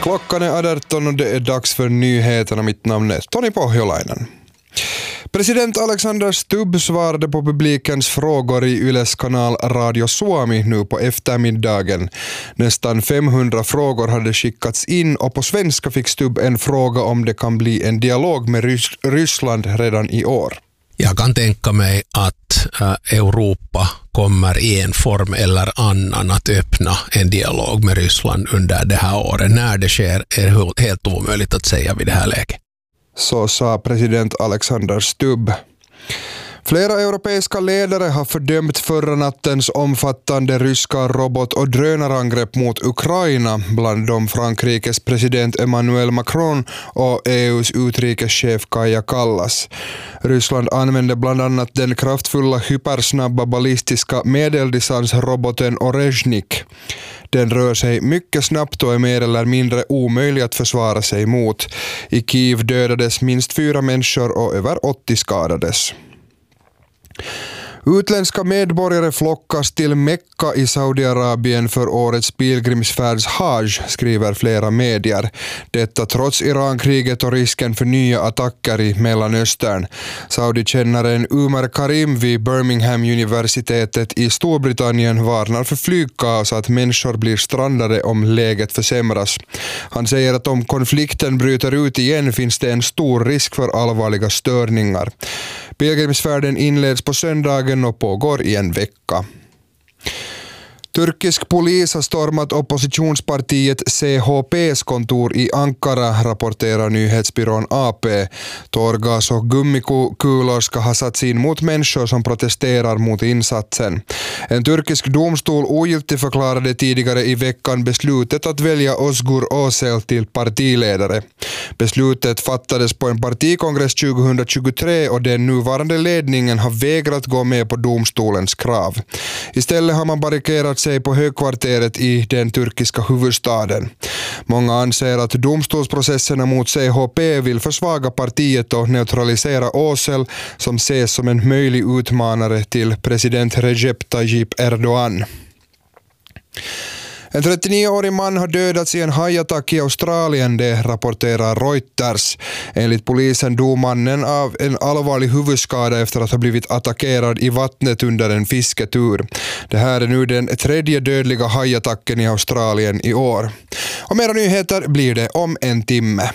Klockan är 18 och det är dags för nyheterna. Mitt namn är Toni Pohjolainen. President Alexander Stubb svarade på publikens frågor i Yles kanal Radio Suomi nu på eftermiddagen. Nästan 500 frågor hade skickats in och på svenska fick Stubb en fråga om det kan bli en dialog med Ryssland redan i år. Jag kan tänka mig att Europa kommer i en form eller annan att öppna en dialog med Ryssland under det här året. När det sker är helt omöjligt att säga vid det här läget. Så sa president Alexander Stubb. Flera europeiska ledare har fördömt förra nattens omfattande ryska robot- och drönarangrepp mot Ukraina, bland dem Frankrikes president Emmanuel Macron och EUs utrikeschef Kaja Kallas. Ryssland använde bland annat den kraftfulla hypersnabba ballistiska medeldistansroboten Orezhnik. Den rör sig mycket snabbt och är mer eller mindre omöjlig att försvara sig mot. I Kiev dödades minst 4 människor och över 80 skadades. Utländska medborgare flockas till Mekka i Saudiarabien för årets pilgrimsfärds Hajj, skriver flera medier. Detta trots Irankriget och risken för nya attacker i Mellanöstern. Saudi-kännaren Umar Karim vid Birmingham-universitetet i Storbritannien varnar för flygkaos, att människor blir strandade om läget försämras. Han säger att om konflikten bryter ut igen finns det en stor risk för allvarliga störningar. Pilgrimsfärden inleds på söndagen och pågår i en vecka. Turkisk polis har stormat oppositionspartiet CHP:s kontor i Ankara, rapporterar nyhetsbyrån AP. Tårgas och gummikulor ska ha satts in mot människor som protesterar mot insatsen. En turkisk domstol ogiltigförklarade tidigare i veckan beslutet att välja Özgur Özel till partiledare. Beslutet fattades på en partikongress 2023 och den nuvarande ledningen har vägrat gå med på domstolens krav. Istället har man barrikerat sig på högkvarteret i den turkiska huvudstaden. Många anser att domstolsprocesserna mot CHP vill försvaga partiet och neutralisera Özel, som ses som en möjlig utmanare till president Recep Tayyip Erdogan. En 39-årig man har dödats i en hajattack i Australien, det rapporterar Reuters. Enligt polisen dog mannen av en allvarlig huvudskada efter att ha blivit attackerad i vattnet under en fisketur. Det här är nu den 3:e dödliga hajattacken i Australien i år. Och mera nyheter blir det om en timme.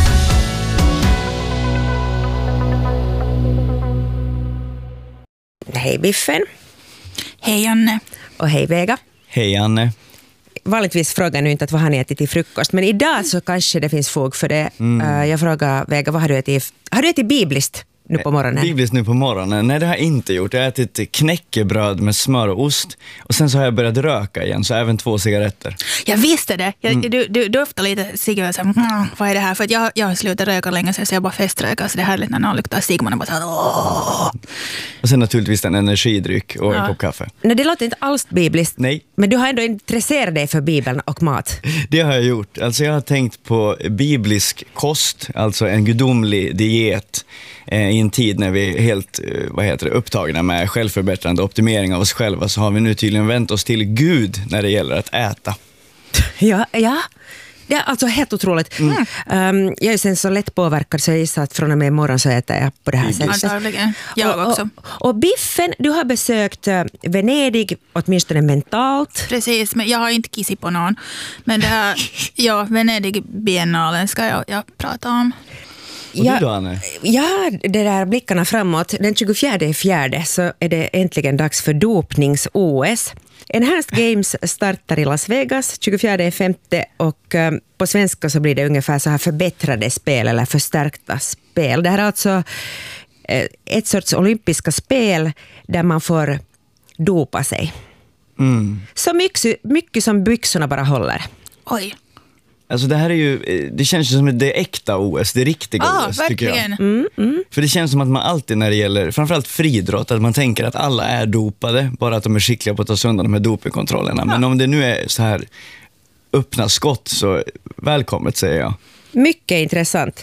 Hej Biffen. Hej Anne. Och hej Vega. Hej Anne. Vanligtvis frågar nu inte att vad har ni ätit till frukost, men idag så kanske det finns fog för det. Jag frågar Vega, vad har du ätit? Har du ätit bibliskt nu på morgonen? Bibliskt nu på morgonen? Nej, det har jag inte gjort. Jag har ätit knäckebröd med smör och ost. Och sen så har jag börjat röka igen, så även 2 cigaretter. Jag visste det. Du doftar lite cigg. Vad är det här? För att jag har slutat röka länge så jag bara feströkar. Så det är härligt när någon luktar cigg. Man är bara så här, och sen naturligtvis en energidryck och en kopp kaffe. Nej, det låter inte alls bibliskt. Nej. Men du har ändå intresserat dig för Bibeln och mat. Det har jag gjort. Alltså jag har tänkt på biblisk kost, alltså en gudomlig diet i en tid när vi är helt upptagna med självförbättrande optimering av oss själva, så har vi nu tydligen vänt oss till Gud när det gäller att äta. Ja. Det är alltså helt otroligt. Jag är sen så lätt påverkad så jag gissar att från och med imorgon så äter jag på det här sättet. Antagligen. Jag också. Och Biffen, du har besökt Venedig, åtminstone mentalt. Precis, men jag har inte kissat på någon. Men det här, Venedig-biennalen ska jag prata om. Och du då, Anne? Ja, det där blickarna framåt. Den 24/4 så är det äntligen dags för dopnings-OS. Enhanced Games startar i Las Vegas 24/5 och på svenska så blir det ungefär så här förbättrade spel eller förstärkta spel. Det här är alltså ett sorts olympiska spel där man får dopa sig. Så mycket som byxorna bara håller. Oj. Alltså det här är ju, det känns som det äkta OS, det riktiga OS verkligen. tycker jag. För det känns som att man alltid när det gäller, framförallt friidrott, att man tänker att alla är dopade, bara att de är skickliga på att ta sönder de här dopingkontrollerna. Men om det nu är så här öppna skott, så välkommet säger jag. Mycket intressant.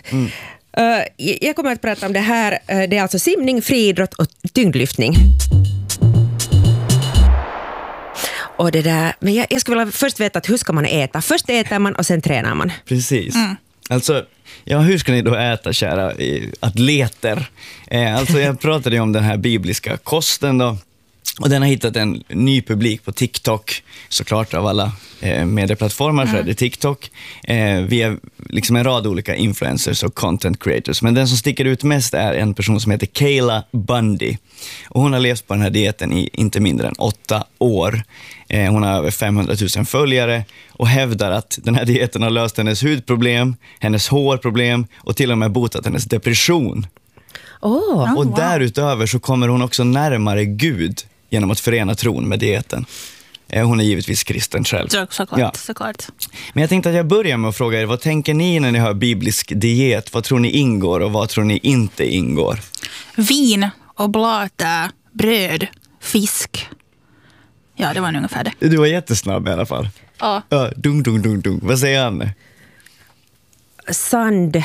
Jag kommer att prata om det här. Det är alltså simning, friidrott och tyngdlyftning. Och det där, men jag skulle vilja först veta att hur ska man äta? Först äter man och sen tränar man. Precis. Alltså, ja, hur ska ni då äta, kära atleter? Alltså jag pratade ju om den här bibliska kosten då. Och den har hittat en ny publik på TikTok, såklart av alla medieplattformar, så är det TikTok. Vi är liksom en rad olika influencers och content creators. Men den som sticker ut mest är en person som heter Kayla Bundy. Och hon har levt på den här dieten i inte mindre än 8 år. Hon har över 500 000 följare och hävdar att den här dieten har löst hennes hudproblem, hennes hårproblem och till och med botat hennes depression. Och därutöver så kommer hon också närmare Gud genom att förena tron med dieten. Hon är givetvis kristen själv. Såklart. Men jag tänkte att jag börjar med att fråga er, vad tänker ni när ni hör biblisk diet? Vad tror ni ingår och vad tror ni inte ingår? Vin och blata, bröd, fisk. Ja, det var ungefär det. Du var jättesnabb i alla fall. Ja. Dung. Vad säger Anne? Sand.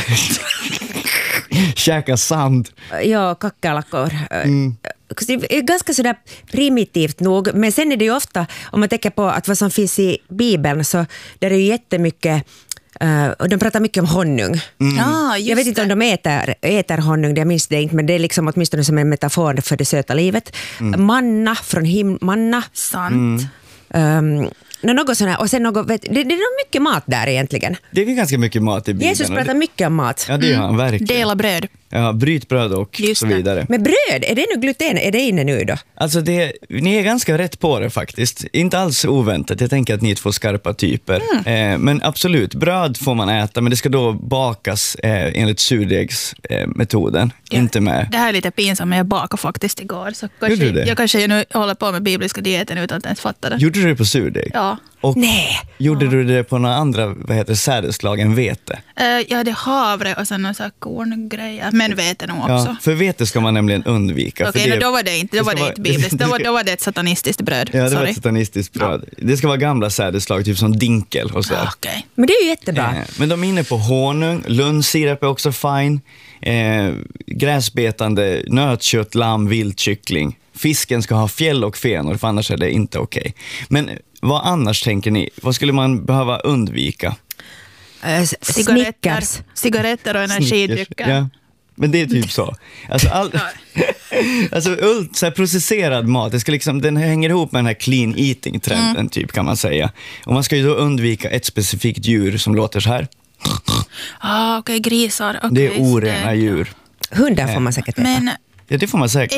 Käka sand. Ja, kackerlackor. Det är ganska sådär primitivt nog, men sen är det ju ofta, om man tänker på att vad som finns i Bibeln, så där är ju jättemycket, och de pratar mycket om honung. Jag vet inte om de äter honung, jag minns det inte, men det är liksom åtminstone som en metafor för det söta livet. Manna från manna. Sant. Något sånt här, och sen något, det är nog mycket mat där egentligen. Det är ganska mycket mat i Bibeln. Jesus pratar mycket om mat. Ja, det gör han verkligen. Dela bröd. Ja, bryt bröd och så vidare. Men bröd, är det nu gluten? Är det inne nu då? Alltså ni är ganska rätt på det faktiskt. Inte alls oväntat. Jag tänker att ni är 2 skarpa typer. Men absolut, bröd får man äta, men det ska då bakas enligt surdegsmetoden. Inte med. Det här är lite pinsamt, men jag bakade faktiskt igår. Så jag kanske nu håller på med bibliska dieten utan att ens fatta det. Gjorde du det på surdeg? Ja. Och gjorde du det på några andra sädeslag än vete? Jag hade havre och sen någon sån här korngrejer. Men vete nog också. Ja, för vete ska man nämligen undvika. Okej, då var det inte bibliskt. Då var det ett satanistiskt bröd. Ja, det var ett satanistiskt bröd. Det ska vara gamla sädeslag, typ som dinkel och så. Okay. Men det är ju jättebra. Men de är inne på honung, lönnsirap är också fine. Gräsbetande nötkött, lamm, viltkyckling. Fisken ska ha fjäll och fenor, för annars är det inte okej. Men vad annars tänker ni? Vad skulle man behöva undvika? Cigaretter och energidrycker. Ja, men det är typ så. Alltså så här processerad mat, det ska liksom, den hänger ihop med den här clean eating-trenden typ, kan man säga. Och man ska ju då undvika ett specifikt djur som låter så här. Okej, grisar. Okay, det är orena djur. Hundar får man säkert äta. Men, ja, det får man säkert.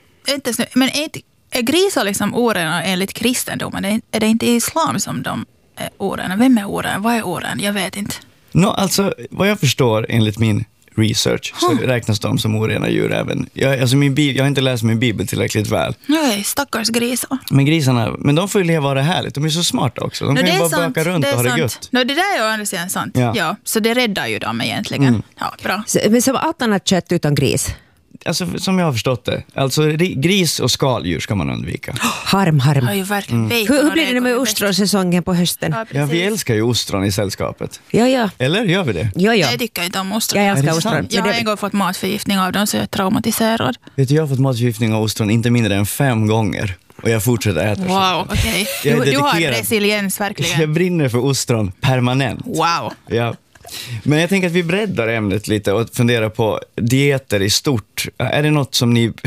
Är grisar liksom orena enligt kristendomen? Är det inte islam som de är orena? Vem är oren? Vad är oren? Jag vet inte. Alltså, vad jag förstår enligt min research så räknas de som orena djur även. Jag har inte läst min bibel tillräckligt väl. Nej, stackars grisar. Men grisarna, de får ju leva det härligt. De är så smarta också. De kan ju bara böka runt och ha det gött. Det där är ju andra sidan sant. Ja, så det räddar ju dem egentligen. Ja, bra. Men som allt annat kött utan gris? Alltså, som jag har förstått det. Alltså gris och skaldjur ska man undvika. Harm. Ja, ju verkligen. Hur blir det med ostronsäsongen på hösten? Ja, vi älskar ju ostron i sällskapet. Ja. Eller gör vi det? Ja. Jag tycker inte om ostron. Jag älskar ostron. Jag har en gång fått matförgiftning av dem, så jag är traumatiserad. Vet du, jag har fått matförgiftning av ostron inte mindre än 5 gånger. Och jag fortsätter äta. Wow, okej. Du har resiliens verkligen. Jag brinner för ostron permanent. Wow. Ja. Men jag tänker att vi breddar ämnet lite och funderar på dieter i stort. Är det något som ni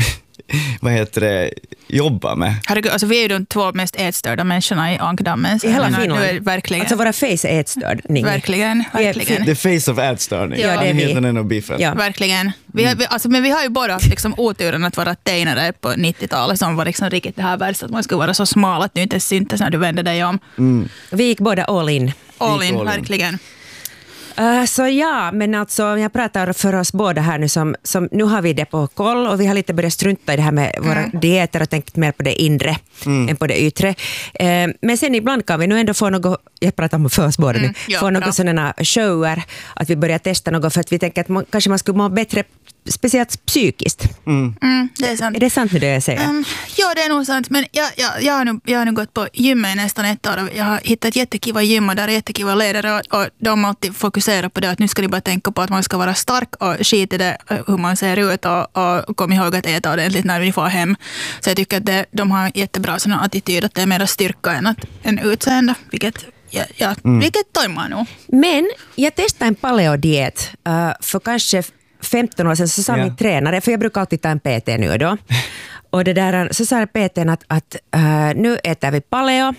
jobbar med? Herregud, alltså vi är ju de 2 mest ätstörda människorna i Ankdammen. I hela Finland. Verkligen. Alltså våra face är ätstörning. Verkligen. The face of ätstörning. Ja, det är vi. Den och biffen. Ja. Verkligen. Men vi har ju båda liksom oturen att vara teinare på 90-talet som var liksom riktigt det här värsta, att man skulle vara så smal att du inte syntes när du vände dig om. Vi gick båda all in. All in, verkligen. Så ja, men alltså jag pratar för oss båda här nu som nu har vi det på koll och vi har lite börjat strunta i det här med våra dieter och tänkt mer på det inre än på det yttre. Men sen ibland kan vi nu ändå få något, jag pratar om för oss båda nu, få något sådana shower, att vi börjar testa något för att vi tänker att kanske man skulle må bättre speciellt psykiskt. Det är sant. Är det sant med det jag säger? Ja, det är nog sant. Men jag har nu gått på gymmet i nästan ett år. Och jag har hittat ett jättekiva gym och där är jättekiva ledare. Och de har alltid fokuserat på det. Att nu ska de bara tänka på att man ska vara stark och skit i det hur man ser ut. Och kom ihåg att äta ordentligt när vi får hem. Så jag tycker att de har jättebra sån attityd att det är mer styrka än utseende. Vilket tajmar nog. Men jag testade en paleodiet för kanske 15 år sedan, så sa min tränare, för jag brukar alltid ta en PT nu och då. Och det där, så sa PT:n att nu äter vi paleo.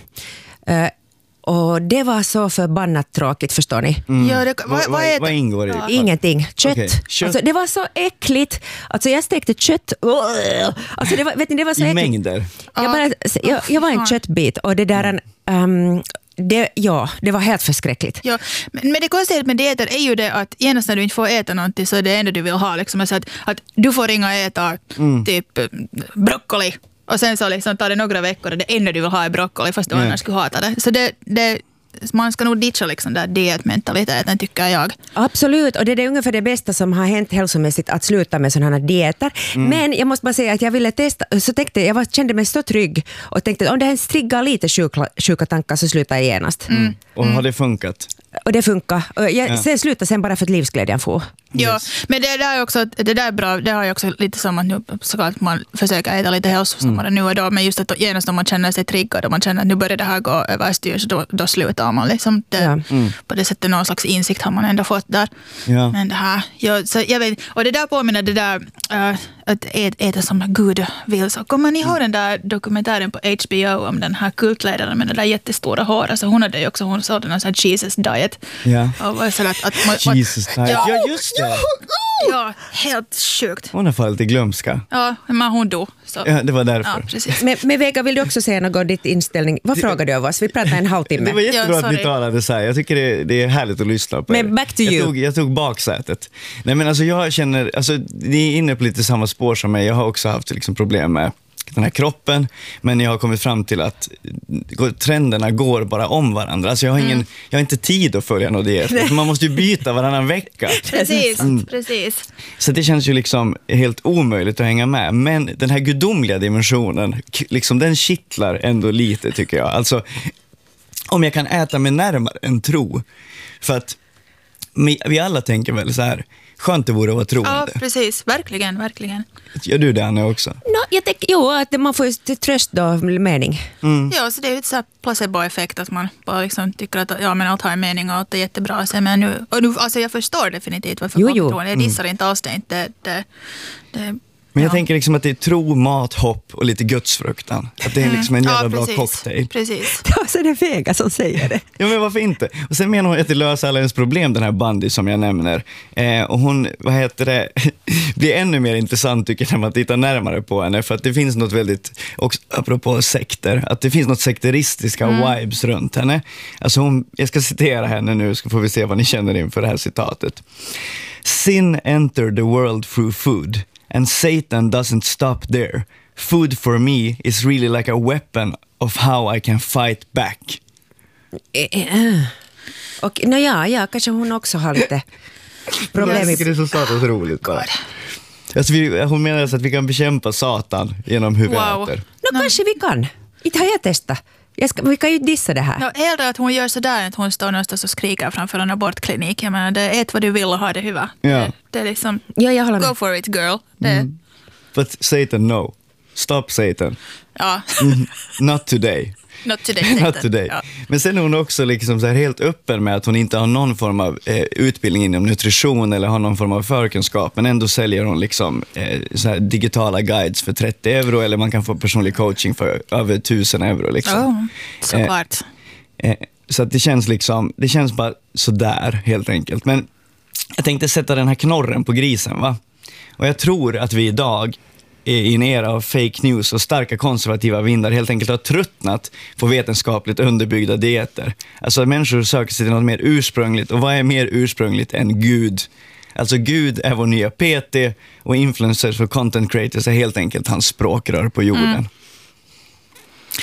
Och det var så förbannat tråkigt, förstår ni? Ja, vad ingår i? Ingenting. Kött. Okay. Alltså, det var så äckligt. Alltså, jag stekte kött. Alltså, det var, vet ni, det var så I äckligt. Mängder. Jag var en köttbit och det där... det var helt förskräckligt. Ja, men det konstiga med dieter är ju det att genast när du inte får äta någonting så är det enda du vill ha liksom, alltså att du får ringa och äta typ broccoli och sen så liksom tar det några veckor och det enda du vill ha är broccoli fast du annars skulle hata det. Så man ska nog ditcha liksom där dietmentaliteten, tycker jag. Absolut, och det är ungefär det bästa som har hänt hälsomässigt att sluta med sådana här dieter. Men jag måste bara säga att jag ville testa, så tänkte jag kände mig så trygg och tänkte att om det här triggar lite sjuka tankar så slutar jag genast. Och har det funkat? Och det funkar. Sen slutade sen bara för att livsglädjen får. Ja, men det där är också, det där är bra. Det har ju också lite som att nu såklart man försöker äta lite hälsosammare nu och då, men just att genast om man känner sig triggad och man känner att nu börjar det här gå överstyr, så då slutar man liksom. På det sättet någon slags insikt har man ändå fått där. Ja. Men det här, så jag vet, och det där påminner det där att äta som Gud vill. Så kommer ni ihåg den där dokumentären på HBO om den här kultledaren med den där jättestora håret? Alltså hon hade ju också, hon såg den här Jesus diet. Ja. Och var så Jesus diet. Ja, just det. Ja, helt sjukt. Hon har fallit i glömska. Ja, men hon dog. Så. Ja, det var därför. Ja, precis. Men Vega, vill du också säga något om ditt inställning? Vad frågar du av oss? Vi pratar en halvtimme. Det var jättebra att ni talade så här. Jag tycker det är härligt att lyssna på. Men back to you. Jag tog baksätet. Nej, men alltså jag känner, alltså ni är inne på lite samma spår som mig. Jag har också haft liksom problem med den här kroppen, men jag har kommit fram till att trenderna går bara om varandra. Alltså jag har inte tid att följa någon diet. Man måste ju byta varannan vecka. Precis. Så det känns ju liksom helt omöjligt att hänga med. Men den här gudomliga dimensionen, liksom den kittlar ändå lite, tycker jag. Alltså, om jag kan äta mig närmare en tro. För att vi alla tänker väl så här, skönt det vore att vara troende. Ja, precis. Verkligen. Gör du det, Anna, också? Jag tänker, att man får ju tröst då, mening. Ja, så det är ju ett så här placebo-effekt att man bara liksom tycker att men allt har en mening och allt är jättebra. Så, men nu, alltså jag förstår definitivt varför folk tror. Jag dissar inte alls det. Men jag tänker liksom att det är tro, mat, hopp och lite gudsfruktan. Att det är liksom en jävla bra cocktail. Precis. Ja, så är det Vega som säger det. Ja, men varför inte? Och sen menar hon att det löser alla ens problem, den här Bundy som jag nämner. Och hon, blir ännu mer intressant tycker jag när man tittar närmare på henne. För att det finns något väldigt, också apropå sekter, att det finns något sekteristiska vibes runt henne. Alltså jag ska citera henne nu, så får vi se vad ni känner inför det här citatet. Sin entered the world through food. And Satan doesn't stop there. Food for me is really like a weapon of how I can fight back. Och kanske hon också har lite problem. Jag tycker det är så satans roligt bara. Alltså hon menar alltså att vi kan bekämpa Satan genom hur vi äter. Kanske vi kan. Inte har jag testat. Vi kan ju dissa det här. Hellre att hon gör sådär att hon står någonstans och skriker framför en abortklinik. Jag menar, det är vad du vill och ha det huvud. Ja. Det är liksom, jag håller med. go for it girl. But Satan, no. Stop Satan. Ja. Not today. Not today. Not today. Ja. Men sen är hon också liksom så här helt öppen med att hon inte har någon form av utbildning inom nutrition eller har någon form av förkunskap, men ändå säljer hon liksom så här digitala guides för 30 euro eller man kan få personlig coaching för över 1000 euro liksom. Såklart. Så att det känns bara sådär helt enkelt. Men jag tänkte sätta den här knorren på grisen, va? Och jag tror att vi idag i en era av fake news och starka konservativa vindar helt enkelt har tröttnat på vetenskapligt underbyggda dieter. Alltså människor söker sig till något mer ursprungligt. Och vad är mer ursprungligt än Gud? Alltså Gud är vår nya PT och influencers för content creators är helt enkelt hans språkrör på jorden.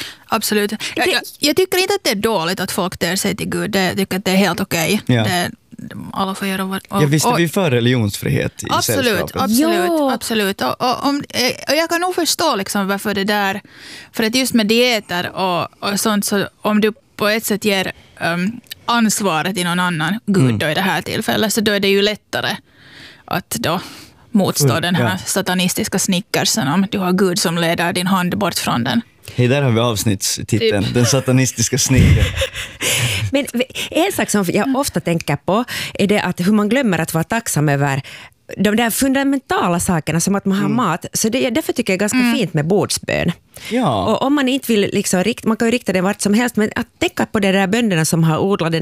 Absolut. Jag tycker inte att det är dåligt att folk där sig till Gud. Jag tycker att det är helt okej. Ja. alla får göra vad... Ja, visst är vi för religionsfrihet i sällskapet? Absolut. Och jag kan nog förstå liksom varför det där, för att just med dieter och sånt, så om du på ett sätt ger ansvaret till någon annan gud då i det här tillfället, så då är det ju lättare att då motstå den här satanistiska snickersen om du har Gud som leder din hand bort från den. Hej, där har vi avsnittstiteln, den satanistiska snickern. Men en sak som jag ofta tänker på är det att hur man glömmer att vara tacksam över de där fundamentala sakerna som att man har mat. Så därför tycker jag är ganska fint med bordsbön. Ja. Och om man inte vill liksom, man kan ju rikta det vart som helst, men att tänka på de där bönderna som har odlat den